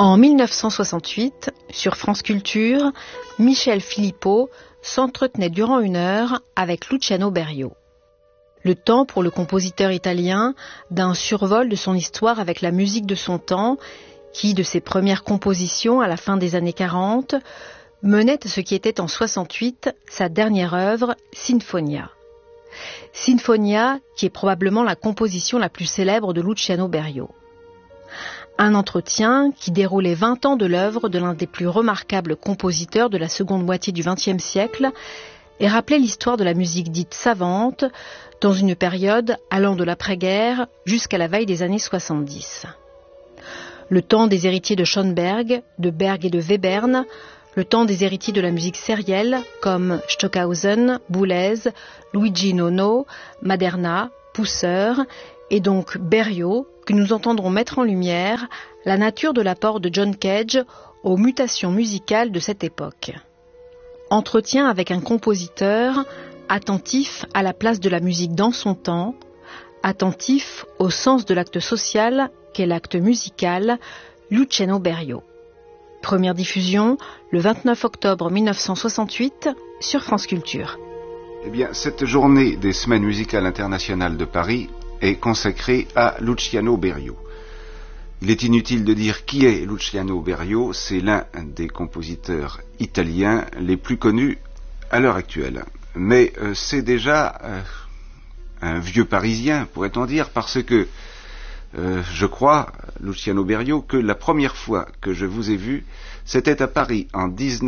En 1968, sur France Culture, Michel Philippot s'entretenait durant 1 heure avec Luciano Berio. Le temps pour le compositeur italien d'un survol de son histoire avec la musique de son temps, qui, de ses premières compositions à la fin des années 40, menait à ce qui était en 68 sa dernière œuvre, Sinfonia. Sinfonia, qui est probablement la composition la plus célèbre de Luciano Berio. Un entretien qui déroulait 20 ans de l'œuvre de l'un des plus remarquables compositeurs de la seconde moitié du XXe siècle et rappelait l'histoire de la musique dite savante dans une période allant de l'après-guerre jusqu'à la veille des années 70. Le temps des héritiers de Schoenberg, de Berg et de Webern, le temps des héritiers de la musique sérielle comme Stockhausen, Boulez, Luigi Nono, Maderna, Pousseur, et donc Berio, que nous entendrons mettre en lumière la nature de l'apport de John Cage aux mutations musicales de cette époque. Entretien avec un compositeur attentif à la place de la musique dans son temps, attentif au sens de l'acte social qu'est l'acte musical, Luciano Berio. Première diffusion le 29 octobre 1968 sur France Culture. Eh bien, cette journée des Semaines musicales internationales de Paris est consacrée à Luciano Berio. Il est inutile de dire qui est Luciano Berio, c'est l'un des compositeurs italiens les plus connus à l'heure actuelle. Mais c'est déjà un vieux Parisien, pourrait-on dire, parce que je crois, Luciano Berio, que la première fois que je vous ai vu, c'était à Paris en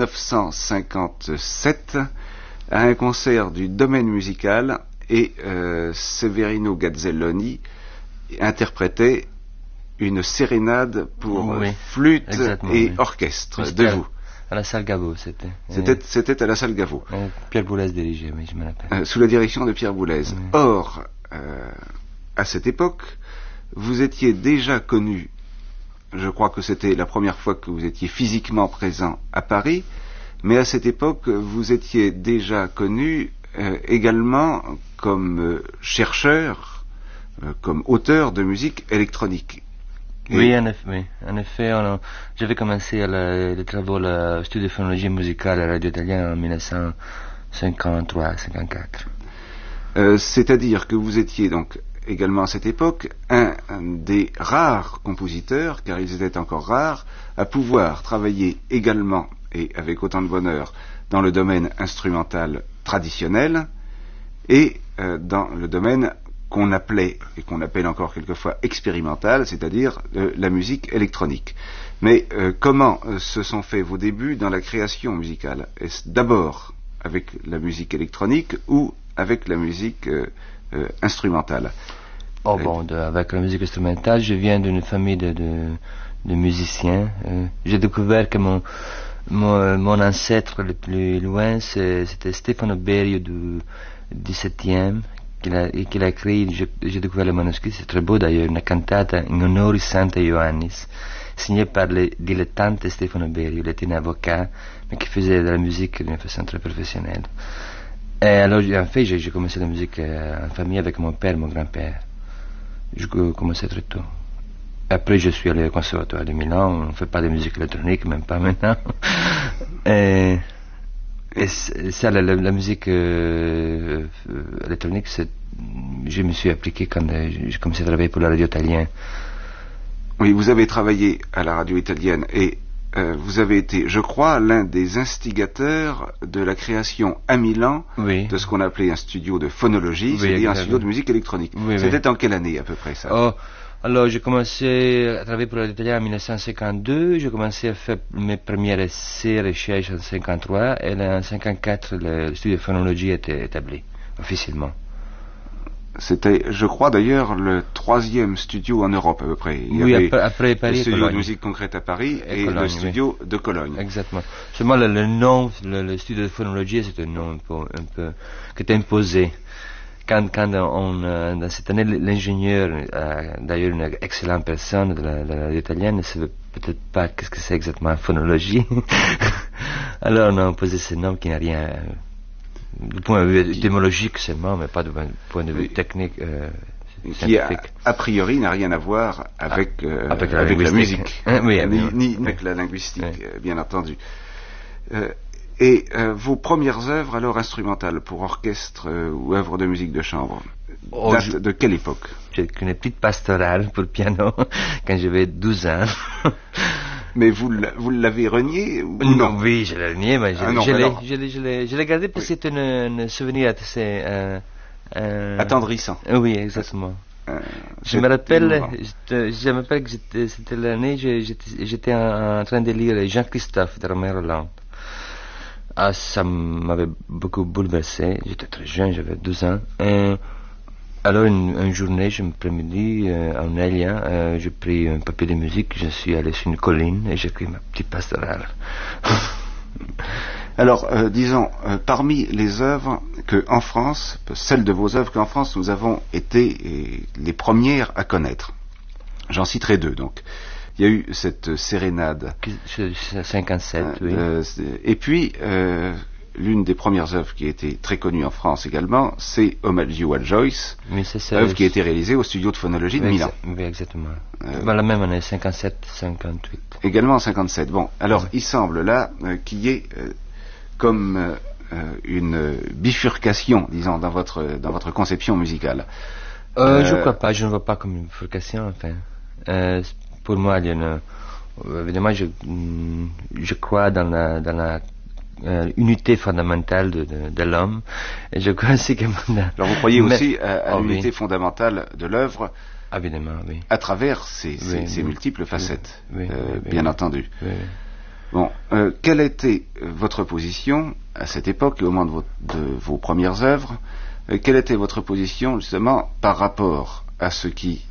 1957, à un concert du Domaine musical, et Severino Gazzelloni interprétait une sérénade pour flûte et orchestre de vous. À la salle Gaveau, c'était. C'était à la salle Gaveau. Pierre Boulez dirigeait, oui, je me rappelle. Sous la direction de Pierre Boulez. Oui. Or, à cette époque, vous étiez déjà connu, je crois que c'était la première fois que vous étiez physiquement présent à Paris, mais à cette époque, vous étiez déjà connu également comme chercheur, comme auteur de musique électronique. Oui, en effet, j'avais commencé les travaux au studio de phonologie musicale à la radio italienne en 1953-54. C'est-à-dire que vous étiez donc également à cette époque un des rares compositeurs, car ils étaient encore rares, à pouvoir travailler également et avec autant de bonheur dans le domaine instrumental traditionnel et dans le domaine qu'on appelait et qu'on appelle encore quelquefois expérimental, c'est-à-dire la musique électronique. Mais comment se sont faits vos débuts dans la création musicale? Est-ce d'abord avec la musique électronique ou avec la musique instrumentale? Avec la musique instrumentale, je viens d'une famille de musiciens. J'ai découvert que mon ancêtre le plus loin, c'était Stefano Berio du XVIIe, qu'il a écrit, j'ai découvert le manuscrit, c'est très beau d'ailleurs, une cantata in honoris Santa Ioannis, signée par le dilettante Stefano Berio. Il était un avocat, mais qui faisait de la musique d'une façon très professionnelle. Et alors, en fait, j'ai commencé la musique en famille avec mon père, mon grand-père. Je commençais très tôt. Après, je suis allé au conservatoire de Milan. On ne fait pas de musique électronique, même pas maintenant. et ça, la musique électronique, je me suis appliqué quand j'ai commencé à travailler pour la radio italienne. Oui, vous avez travaillé à la radio italienne et vous avez été, je crois, l'un des instigateurs de la création à Milan de ce qu'on appelait un studio de phonologie, c'est-à-dire un studio de musique électronique. C'était en quelle année à peu près ça? Alors j'ai commencé à travailler pour la radio italienne en 1952, j'ai commencé à faire mes premiers essais, recherches en 1953 et en 1954 le studio de phonologie était établi officiellement. C'était, je crois d'ailleurs, le 3e studio en Europe à peu près. Il y avait après Paris, le studio Cologne. de musique concrète à Paris et Cologne, le studio de Cologne. Exactement. Seulement le nom, le studio de phonologie, c'est un nom un peu qui était imposé. Quand dans cette année, l'ingénieur, d'ailleurs une excellente personne de la radio italienne, ne savait peut-être pas qu'est-ce que c'est exactement phonologie. Alors on a imposé ce nom qui n'a rien... Du point de vue étymologique seulement, mais pas du point de vue technique, qui a priori n'a rien à voir avec la musique, oui, ni avec la linguistique, bien entendu. Et vos premières œuvres alors instrumentales pour orchestre ou œuvres de musique de chambre datent de quelle époque? J'ai une petite pastorale pour piano quand j'avais 12 ans. Mais vous l'avez renié ou non? Oui, je l'ai renié, mais je l'ai gardé parce que c'est un souvenir assez attendrissant. Oui, exactement. Je me rappelle que c'était l'année j'étais en train de lire Jean-Christophe de Romain Rolland. Ah, ça m'avait beaucoup bouleversé. J'étais très jeune, j'avais 12 ans. Alors, une journée, je me prémidi en allant, j'ai pris un papier de musique, je suis allé sur une colline et j'ai écrit ma petite pastorale. Alors, disons, parmi les œuvres en France, celles de vos œuvres qu'en France, nous avons été les premières à connaître. J'en citerai deux, donc. Il y a eu cette sérénade. 57, oui. Et puis, l'une des premières œuvres qui a été très connue en France également, c'est Homage You à Joyce, œuvre qui a été réalisée au studio de phonologie de Milan. Oui, exactement. La même année, 57-58. Également en 57. Bon, alors, il semble là qu'il y ait comme une bifurcation, disons, dans votre conception musicale. Je ne crois pas, je ne vois pas comme une bifurcation, enfin. Pour moi, évidemment, je crois dans la unité fondamentale de l'homme, et je crois aussi que... Alors vous croyez aussi à l'unité fondamentale de l'œuvre, évidemment, oui, à travers ces multiples facettes, bien entendu. Oui. Bon, quelle était votre position à cette époque, au moment de vos premières œuvres, quelle était votre position justement par rapport à ce qui,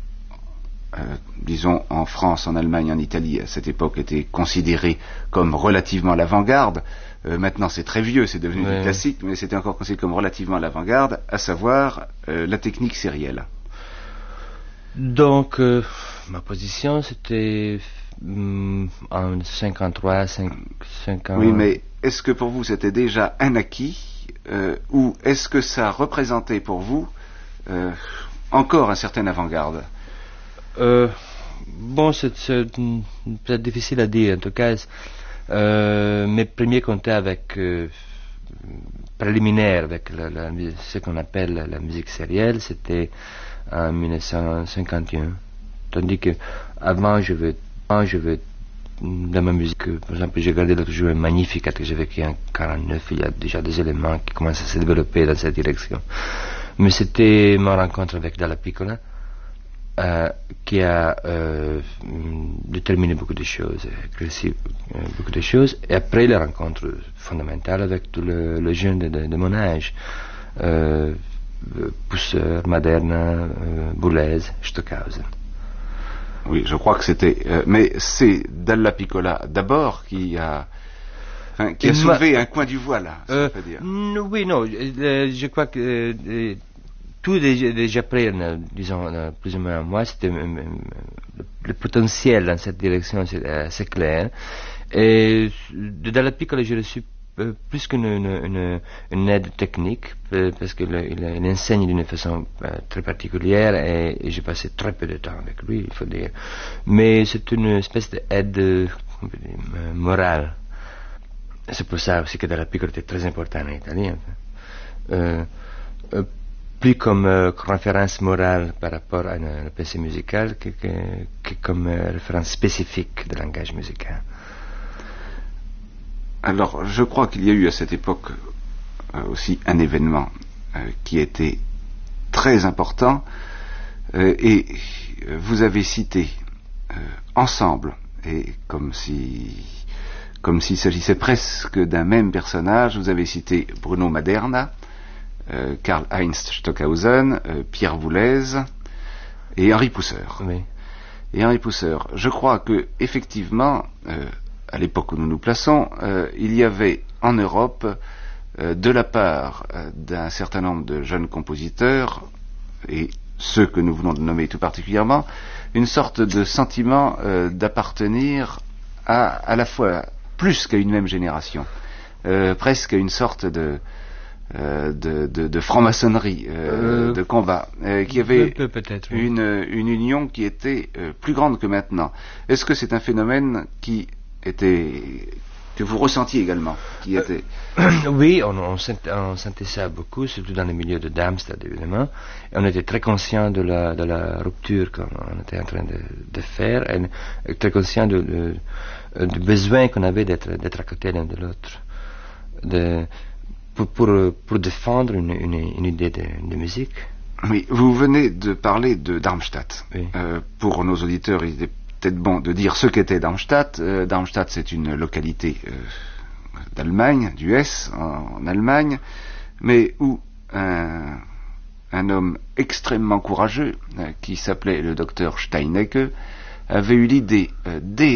disons en France, en Allemagne, en Italie, à cette époque était considéré comme relativement l'avant-garde. Maintenant c'est très vieux, c'est devenu du classique, mais c'était encore considéré comme relativement l'avant-garde, à savoir la technique sérielle. Donc ma position c'était en 53, 50... Oui, mais est-ce que pour vous c'était déjà un acquis ou est-ce que ça représentait pour vous encore un certain avant-garde? Bon, c'est peut-être difficile à dire. En tout cas, mes premiers contacts avec préliminaires avec ce qu'on appelle la musique sérielle, c'était en 1951. Tandis que avant, je veux dans ma musique, par exemple, j'ai gardé l'autre jour un Magnificat que j'ai vécu en 49. Il y a déjà des éléments qui commencent à se développer dans cette direction. Mais c'était ma rencontre avec Dalla Piccola qui a déterminé beaucoup de choses, éclairci beaucoup de choses. Et après la rencontre fondamentale avec tout le jeune de mon âge, Pousseur, Maderna, Boulez, Stockhausen. Oui, je crois que c'était... mais c'est Dalla Piccola d'abord qui a soulevé un coin du voile, si on peut dire. Oui, non, je crois que tout déjà près, disons, plus ou moins à moi, c'était le potentiel dans cette direction, c'est assez clair. Et de Dalla Piccola, j'ai reçu plus qu'une aide technique, parce qu'il enseigne d'une façon très particulière et j'ai passé très peu de temps avec lui, il faut dire. Mais c'est une espèce d'aide morale. C'est pour ça aussi que Dalla Piccola était très important en Italie. Plus comme référence morale par rapport à une pensée musicale que comme référence spécifique de langage musical. Alors, je crois qu'il y a eu à cette époque aussi un événement qui était très important et vous avez cité ensemble, et comme s'il s'agissait presque d'un même personnage, vous avez cité Bruno Maderna, Karl-Heinz Stockhausen, Pierre Boulez et Henri Pousseur. Oui. Et Henri Pousseur, je crois que effectivement, à l'époque où nous nous plaçons, il y avait en Europe, de la part d'un certain nombre de jeunes compositeurs, et ceux que nous venons de nommer tout particulièrement, une sorte de sentiment d'appartenir à la fois plus qu'à une même génération, presque à une sorte de de franc-maçonnerie, de combat, qui avait peut-être, oui. une union qui était plus grande que maintenant. Est-ce que c'est un phénomène que vous ressentiez également, qui était... Oui, on sentait ça beaucoup, surtout dans les milieux de Darmstadt, évidemment. Et on était très conscient de la rupture qu'on était en train de faire, et très conscient du besoin qu'on avait d'être à côté l'un de l'autre, pour défendre une idée de musique. Oui, vous venez de parler de Darmstadt. Oui. Pour nos auditeurs, il est peut-être bon de dire ce qu'était Darmstadt. Darmstadt, c'est une localité d'Allemagne, du Hesse, en Allemagne, mais où un homme extrêmement courageux, qui s'appelait le docteur Steinecke, avait eu l'idée, dès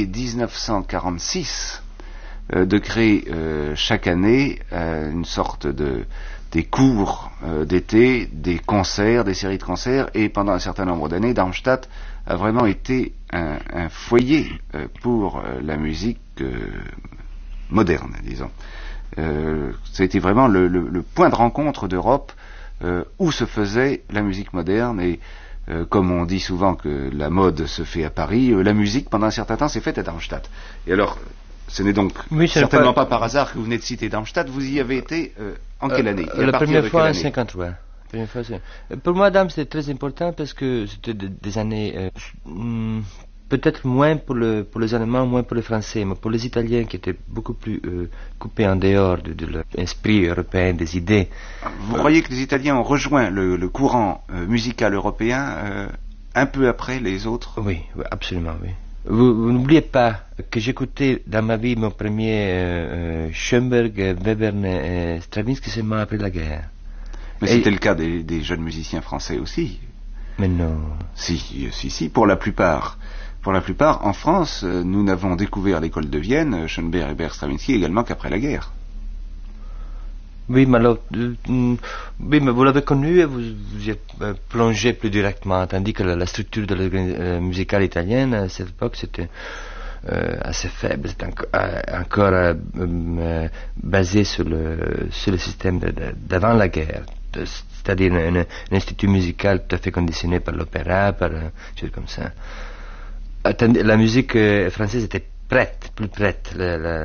1946, de créer chaque année une sorte des cours d'été, des concerts, des séries de concerts, et pendant un certain nombre d'années, Darmstadt a vraiment été un foyer pour la musique moderne, disons. Ça a été vraiment le point de rencontre d'Europe où se faisait la musique moderne, et comme on dit souvent que la mode se fait à Paris, la musique pendant un certain temps s'est faite à Darmstadt. Et alors, ce n'est donc certainement pas par hasard que vous venez de citer Darmstadt. Vous y avez été en quelle année? La première fois en 1953. Pour moi, Darmstadt c'était très important parce que c'était des années peut-être moins pour les Allemands, moins pour les Français, mais pour les Italiens qui étaient beaucoup plus coupés en dehors de l'esprit européen, des idées. Vous croyez que les Italiens ont rejoint le courant musical européen un peu après les autres? Oui, absolument, oui. Vous n'oubliez pas que j'écoutais dans ma vie mon premier Schoenberg, Webern et Stravinsky seulement après la guerre. Mais c'était le cas des jeunes musiciens français aussi. Mais non. Si, pour la plupart. Pour la plupart, en France, nous n'avons découvert l'école de Vienne, Schoenberg, Webern, Stravinsky, également qu'après la guerre. Oui, mais alors, vous l'avez connu et vous y êtes plongé plus directement, tandis que la structure de la musicale italienne à cette époque c'était assez faible, c'était encore basé sur le système d'avant la guerre, c'est-à-dire un institut musical tout à fait conditionné par l'opéra, par des choses comme ça. La musique française était plus prête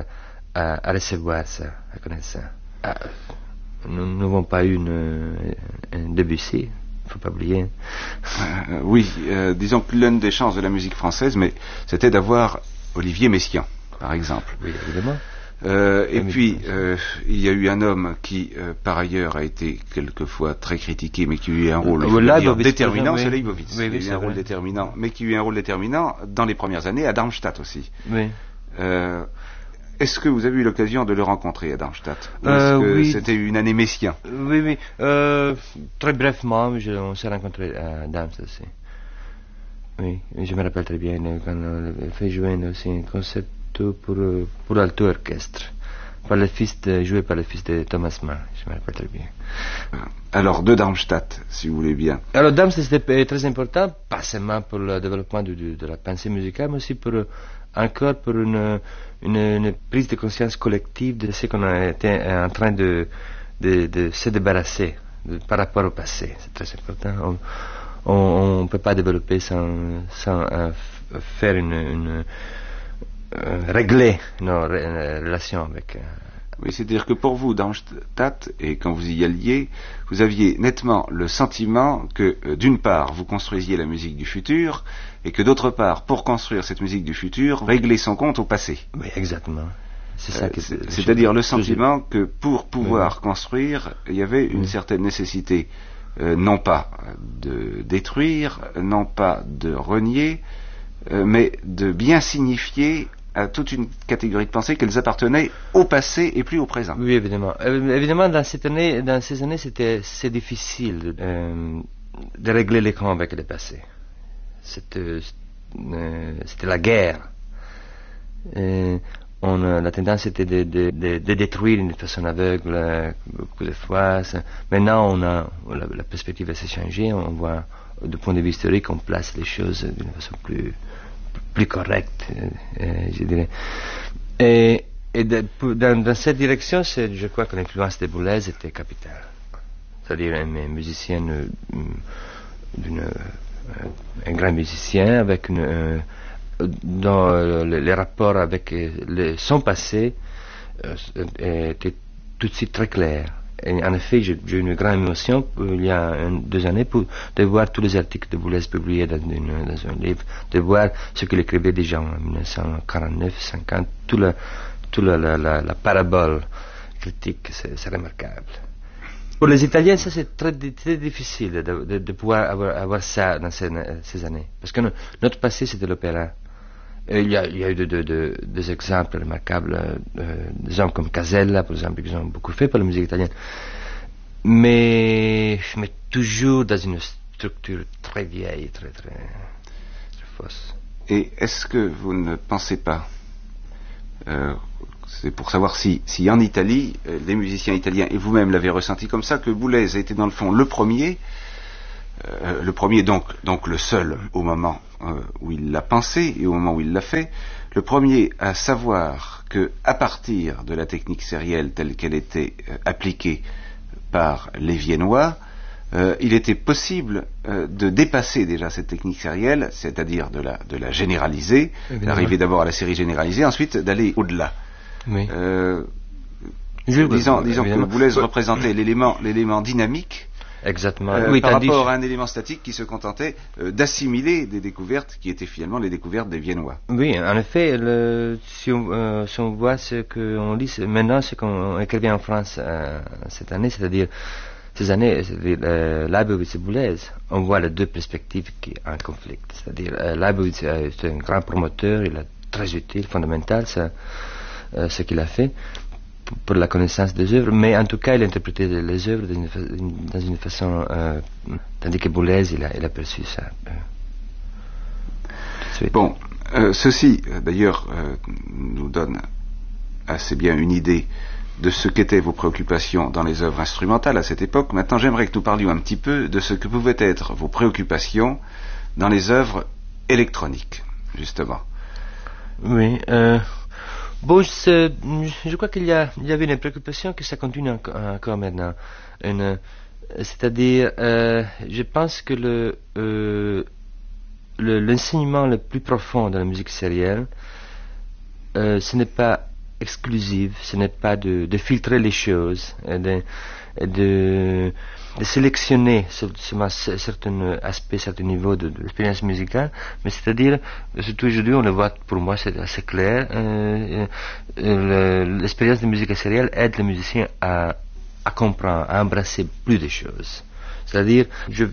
à recevoir ça, à connaître ça. Nous n'avons pas eu un Debussy, il ne faut pas oublier. Oui, disons que l'une des chances de la musique française, mais c'était d'avoir Olivier Messiaen, par exemple. Oui, évidemment. Et puis, il y a eu un homme qui, par ailleurs, a été quelquefois très critiqué, mais qui a eu un rôle déterminant, c'est Leibowitz. Oui, il a eu un rôle déterminant, mais qui a eu un rôle déterminant dans les premières années à Darmstadt aussi. Oui. Est-ce que vous avez eu l'occasion de le rencontrer à Darmstadt? Est-ce que oui. C'était une année Messiaen? Oui. Très brièvement, on s'est rencontrés à Darmstadt aussi. Oui, je me rappelle très bien quand on a fait jouer aussi un concerto pour alto orchestre, joué par le fils de Thomas Mann, je me rappelle très bien. Alors, de Darmstadt, si vous voulez bien. Alors, Darmstadt c'était très important, pas seulement pour le développement de la pensée musicale, mais aussi pour une prise de conscience collective de ce qu'on était en train de se débarrasser par rapport au passé. C'est très important. On ne peut pas développer sans faire régler nos relations avec... Oui, c'est-à-dire que pour vous, Darmstadt, et quand vous y alliez, vous aviez nettement le sentiment que, d'une part, vous construisiez la musique du futur, et que d'autre part, pour construire cette musique du futur, régler son compte au passé. Oui, exactement. C'est ça c'est-à-dire le sentiment que pour pouvoir construire, il y avait une certaine nécessité, non pas de détruire, non pas de renier, mais de bien signifier à toute une catégorie de pensée qu'elles appartenaient au passé et plus au présent. Oui, évidemment. Évidemment, dans ces années, c'est difficile de régler les comptes avec le passé. C'était la guerre. La tendance était de détruire d'une façon aveugle beaucoup de fois. Maintenant, la perspective s'est changée. On voit, du point de vue historique, on place les choses d'une façon plus correcte, je dirais. Et Et dans cette direction, je crois que l'influence de Boulez était capitale. C'est-à-dire un musicien, un grand musicien avec dont les rapports avec son passé étaient tout de suite très clairs. Et en effet, j'ai eu une grande émotion il y a 2 années de voir tous les articles de Boulez publiés dans un livre, de voir ce qu'il écrivait déjà en 1949-50, toute la parabole critique, c'est remarquable. Pour les Italiens, ça c'est très difficile de pouvoir avoir ça dans ces années. Parce que notre passé c'était l'opéra. Il y a eu des exemples remarquables, des hommes comme Casella, par exemple, qui ont beaucoup fait pour la musique italienne. Mais toujours dans une structure très vieille, très fausse. Et est-ce que vous ne pensez pas, c'est pour savoir si en Italie, les musiciens italiens, et vous-même l'avez ressenti comme ça, que Boulez était dans le fond le premier donc le seul au moment où il l'a pensé et au moment où il l'a fait, le premier à savoir que à partir de la technique sérielle telle qu'elle était appliquée par les Viennois, il était possible de dépasser déjà cette technique sérielle, c'est-à-dire de la généraliser, d'arriver d'abord à la série généralisée, ensuite d'aller au-delà. Oui. Disons que Boulez représentait l'élément dynamique. Exactement. Par rapport à un élément statique qui se contentait d'assimiler des découvertes qui étaient finalement les découvertes des Viennois. Oui, en effet, si on voit ce qu'on lit maintenant, ce qu'on écrivait en France cette année, c'est-à-dire ces années, Leibowitz et Boulez, on voit les deux perspectives qui en conflit. C'est-à-dire Leibowitz est un grand promoteur, il est très utile, fondamental, ce qu'il a fait pour la connaissance des œuvres, mais en tout cas il a interprété les œuvres dans une façon, tandis que Boulez il a perçu ça tout de suite. Bon, ceci d'ailleurs nous donne assez bien une idée de ce qu'étaient vos préoccupations dans les œuvres instrumentales à cette époque. Maintenant j'aimerais que nous parlions un petit peu de ce que pouvaient être vos préoccupations dans les œuvres électroniques, justement. Oui, bon, je crois qu'il y avait une préoccupation que ça continue encore maintenant. C'est-à-dire, je pense que l'enseignement le plus profond de la musique sérielle, ce n'est pas exclusif, ce n'est pas de filtrer les choses, de sélectionner seulement certains aspects, certains niveaux de l'expérience musicale, mais c'est-à-dire, surtout aujourd'hui, on le voit, pour moi, c'est assez clair, l'expérience de musique sérielle aide le musicien à comprendre, à embrasser plus de choses. C'est-à-dire, je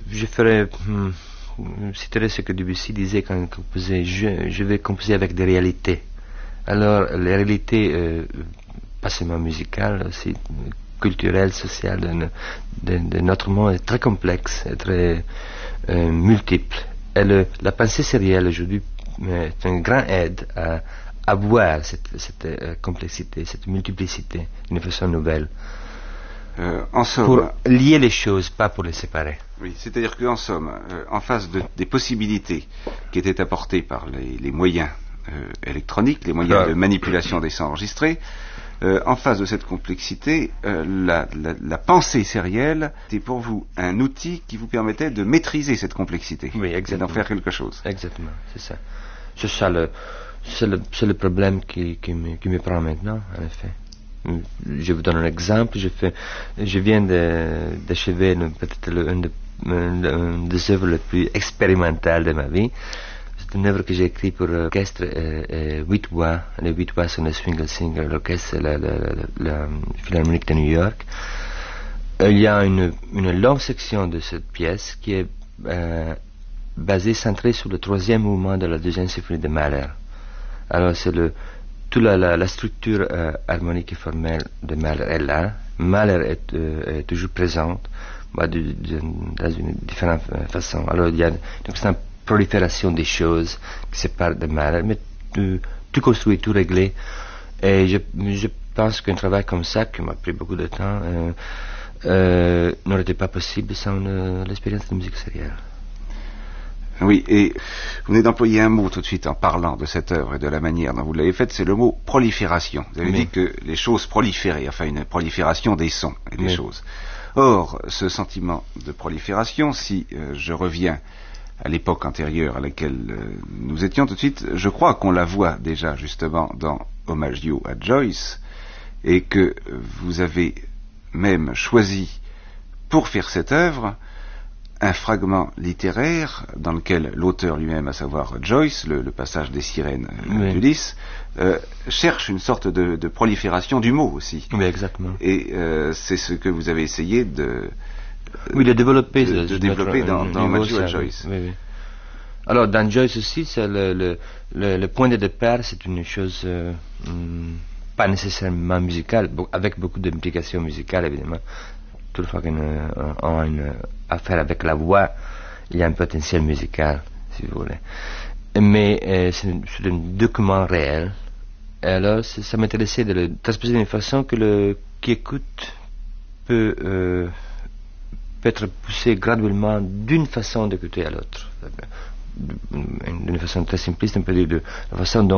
citerai ce que Debussy disait quand il composait, je vais composer avec des réalités. Alors, les réalités, pas seulement musicales, aussi culturelle, sociale de notre monde est très complexe, et très multiple. Et la pensée sérielle aujourd'hui est une grande aide à voir cette complexité, cette multiplicité d'une façon nouvelle. En somme, pour lier les choses, pas pour les séparer. Oui, c'est-à-dire qu'en somme, en face des possibilités qui étaient apportées par les moyens électroniques, les moyens de manipulation des sons enregistrés, en face de cette complexité, la pensée sérielle était pour vous un outil qui vous permettait de maîtriser cette complexité, oui, et d'en faire quelque chose. Exactement, c'est ça. C'est le problème qui me prend maintenant, en effet. Je vous donne un exemple. Je viens d'achever peut-être une des œuvres les plus expérimentales de ma vie. C'est une œuvre que j'ai écrite pour l'orchestre 8 voix. Les 8 voix sont le Swingle Singer, l'orchestre la Philharmonique de New York. Il y a une longue section de cette pièce qui est basée, centrée sur le 3e mouvement de la 2e symphonie de Mahler. Alors c'est toute la structure harmonique et formelle de Mahler est là. Mahler est toujours présente, dans une différente façon. Alors il y a une prolifération des choses qui se parlent de Mahler, mais tout construit, tout réglé. Et je pense qu'un travail comme ça, qui m'a pris beaucoup de temps, n'aurait été pas possible sans l'expérience de musique sérielle. Oui, et vous venez d'employer un mot tout de suite en parlant de cette œuvre et de la manière dont vous l'avez faite, c'est le mot prolifération. Vous avez dit que les choses proliféraient, enfin une prolifération des sons et des choses. Or, ce sentiment de prolifération, si je reviens à l'époque antérieure à laquelle nous étions tout de suite, je crois qu'on la voit déjà justement dans Omaggio à Joyce, et que vous avez même choisi pour faire cette œuvre un fragment littéraire dans lequel l'auteur lui-même, à savoir Joyce, le passage des sirènes d'Ulysse, cherche une sorte de prolifération du mot aussi. Oui, exactement. Et c'est ce que vous avez essayé de développer, dans Omaggio à Joyce. Oui, oui. Alors, dans Joyce aussi, c'est le point de départ, c'est une chose pas nécessairement musicale, avec beaucoup d'implications musicales, évidemment. Toutefois qu'on a une affaire avec la voix, il y a un potentiel musical, si vous voulez. Mais c'est un document réel. Et alors, ça m'intéressait de le transposer d'une façon que qui écoute peut être poussé graduellement d'une façon d'écouter à l'autre. D'une façon très simpliste, on peut dire de la façon dont